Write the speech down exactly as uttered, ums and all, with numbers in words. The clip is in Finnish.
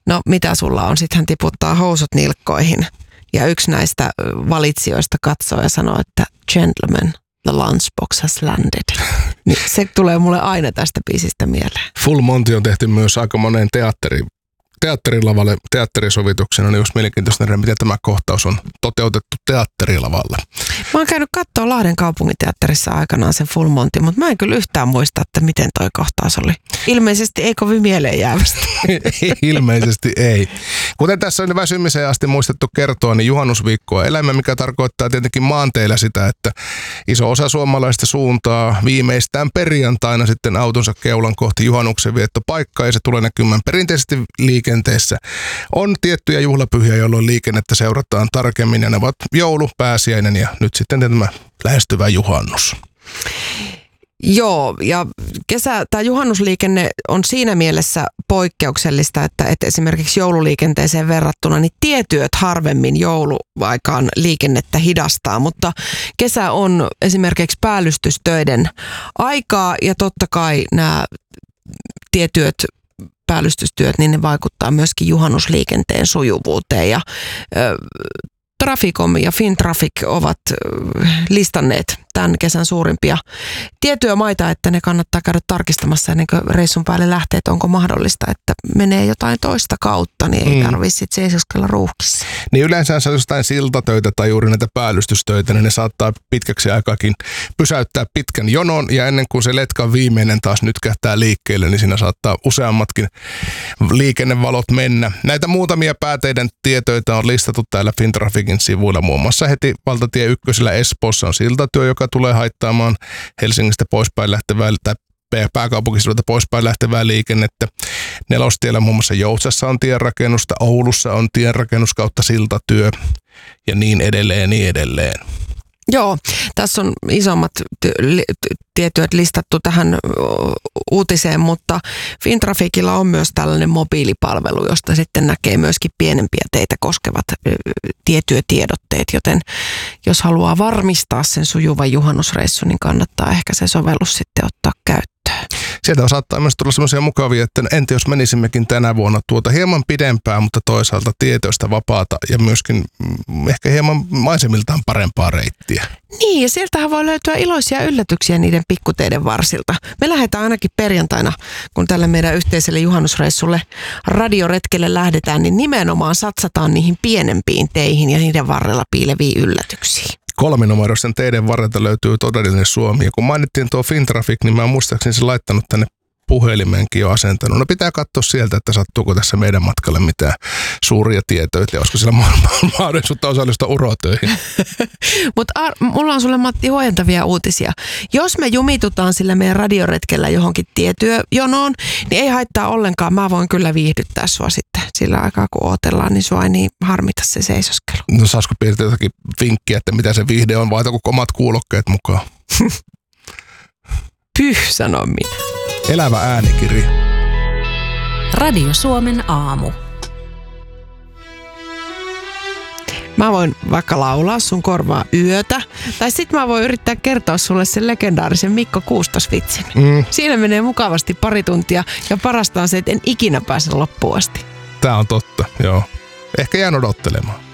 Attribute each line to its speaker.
Speaker 1: no mitä sulla on? Sitten hän tiputtaa housut nilkkoihin. Ja yksi näistä valitsijoista katsoo ja sanoo, että gentlemen, the lunchbox has landed. Niin se tulee mulle aina tästä biisistä mieleen.
Speaker 2: Full Monty on tehty myös aika moneen teatteri, teatterilavalle, teatterisovituksena. Niin just mielenkiintoista nähdä, miten tämä kohtaus on toteutettu teatterilavalle.
Speaker 1: Mä oon käynyt katsoa Lahden kaupunginteatterissa aikanaan sen Full Monty, mutta mä en kyllä yhtään muista, että miten toi kohtaus oli. Ilmeisesti ei kovin mieleen jäävästi.
Speaker 2: Ilmeisesti ei. Kuten tässä on väsymiseen asti muistettu kertoa, niin juhannusviikkoa elämä, mikä tarkoittaa tietenkin maanteillä sitä, että iso osa suomalaista suuntaa viimeistään perjantaina sitten autonsa keulan kohti juhannuksen viettopaikkaa, ja se tulee näkymään perinteisesti liikenteessä. On tiettyjä juhlapyhiä, jolloin liikennettä seurataan tarkemmin, ja ne ovat joulu, pääsiäinen ja nyt sitten tämä lähestyvä juhannus.
Speaker 1: Joo, ja kesä, tämä juhannusliikenne on siinä mielessä poikkeuksellista, että, että esimerkiksi joululiikenteeseen verrattuna niin tietyöt harvemmin jouluaikaan liikennettä hidastaa, mutta kesä on esimerkiksi päällystystöiden aikaa, ja totta kai nämä tietyöt päällystystyöt, niin ne vaikuttaa myöskin juhannusliikenteen sujuvuuteen, ja ö, Traficom ja Fintraffic ovat listanneet tämän kesän suurimpia tietyömaita, että ne kannattaa käydä tarkistamassa ennen kuin reissun päälle lähtee, että onko mahdollista, että menee jotain toista kautta, niin ei mm. tarvitse sitten seisoskella ruuhkissa.
Speaker 2: Niin yleensä se on jostain siltatöitä tai juuri näitä päällystystöitä, niin ne saattaa pitkäksi aikaakin pysäyttää pitkän jonon, ja ennen kuin se letkan viimeinen taas nyt kähtää liikkeelle, niin siinä saattaa useammatkin liikennevalot mennä. Näitä muutamia pääteiden tietöitä on listattu täällä Fintrafficin sivuilla, muun muassa heti valtatie ykkösellä Espoossa on siltatyö, joka tulee haittaamaan Helsingistä poispäin lähtevää tai pääkaupunkiseudulta poispäin lähtevää liikennettä. Nelostiellä muun muassa Joutsassa on tienrakennusta, Oulussa on tienrakennus kautta siltatyö ja niin edelleen ja niin edelleen.
Speaker 1: Joo, tässä on isommat tietyöt listattu tähän uutiseen, mutta Fintrafficilla on myös tällainen mobiilipalvelu, josta sitten näkee myöskin pienempiä teitä koskevat tietyötiedotteet, joten jos haluaa varmistaa sen sujuvan juhannusreissun, niin kannattaa ehkä se sovellus sitten ottaa käyttöön.
Speaker 2: Sieltä saattaa myös tulla semmoisia mukavia, että entä jos menisimmekin tänä vuonna tuota hieman pidempää, mutta toisaalta tietoista vapaata ja myöskin ehkä hieman maisemiltaan parempaa reittiä.
Speaker 1: Niin, ja sieltähän voi löytyä iloisia yllätyksiä niiden pikkuteiden varsilta. Me lähdetään ainakin perjantaina, kun tälle meidän yhteiselle juhannusreissulle radioretkelle lähdetään, niin nimenomaan satsataan niihin pienempiin teihin ja niiden varrella piileviin yllätyksiin.
Speaker 2: Kolminumeroisten teiden varrelta löytyy todellinen Suomi. Ja kun mainittiin tuo Fintraffic, niin mä muistaakseni se laittanut tänne puhelimeenkin jo asentanut. No pitää katsoa sieltä, että sattuuko tässä meidän matkalle mitään suuria tietoja, ja olisiko siellä mahdollisuutta osallistua urotöihin.
Speaker 1: Mutta mulla on sulle, Matti, huojentavia uutisia. Jos me jumitutaan sillä meidän radioretkellä johonkin tietyöjonoon, niin ei haittaa ollenkaan. Mä voin kyllä viihdyttää sua sitten sillä aikaa, kun ootellaan, niin sua ei niin harmita se seisoskelu.
Speaker 2: No saisiko piirtää jotakin vinkkiä, että mitä se viihde on, vai onko omat kuulokkeet mukaan?
Speaker 1: Pyh, sanon minä.
Speaker 2: Elävä äänikirja.
Speaker 3: Radio Suomen aamu.
Speaker 1: Mä voin vaikka laulaa sun korvaa yötä, tai sit mä voin yrittää kertoa sulle sen legendaarisen Mikko Kuustos-vitsin. Mm. Siinä menee mukavasti pari tuntia, ja parasta on se, että en ikinä pääse loppuun asti.
Speaker 2: Tää on totta, joo. Ehkä jään odottelemaan.